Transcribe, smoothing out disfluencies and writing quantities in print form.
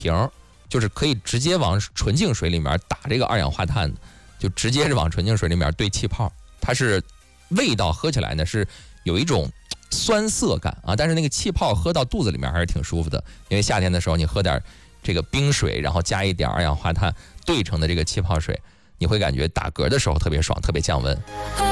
瓶，就是可以直接往纯净水里面打这个二氧化碳的，就直接是往纯净水里面兑气泡。它是味道喝起来呢是有一种酸涩感啊，但是那个气泡喝到肚子里面还是挺舒服的。因为夏天的时候你喝点这个冰水，然后加一点二氧化碳兑成的这个气泡水，你会感觉打嗝的时候特别爽，特别降温。